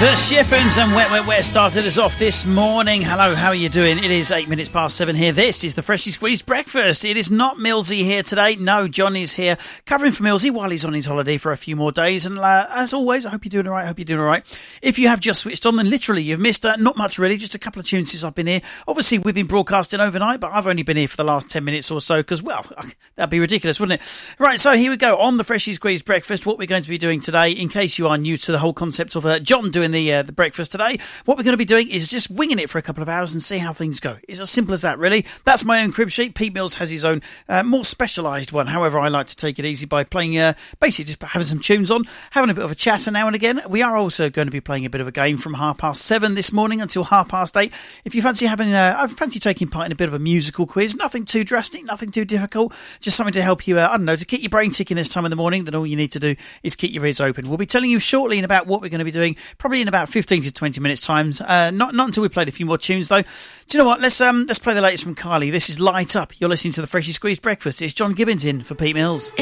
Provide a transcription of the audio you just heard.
The Chiffons and Wet Wet Wet started us off this morning. Hello, how are you doing? It is 8 minutes past 7 here. This is the Freshly Squeezed Breakfast. It is not Millsy here today. No, John is here covering for Millsy while he's on his holiday for a few more days. And as always, I hope you're doing all right. If you have just switched on, then literally you've missed not much really, just a couple of tunes since I've been here. Obviously, we've been broadcasting overnight, but I've only been here for the last 10 minutes or so because, well, that'd be ridiculous, wouldn't it? Right, so here we go. On the Freshly Squeezed Breakfast, what we're going to be doing today, in case you are new to the whole concept of John doing the breakfast today, what we're going to be doing is just winging it for a couple of hours and see how things go. It's as simple as that, really. That's my own crib sheet. Pete Mills has his own more specialised one. However, I like to take it easy by playing, basically just having some tunes on, having a bit of a chatter now and again. We are also going to be playing a bit of a game from 7:30 this morning until 8:30. If you fancy I fancy taking part in a bit of a musical quiz, nothing too drastic, nothing too difficult, just something to help you, to keep your brain ticking this time in the morning, then all you need to do is keep your ears open. We'll be telling you shortly in about what we're going to be doing, probably in about 15 to 20 minutes times. Not until we played a few more tunes though. Do you know what? Let's play the latest from Kylie. This is Light Up. You're listening to the Freshly Squeezed Breakfast. It's John Gibbons in for Pete Mills.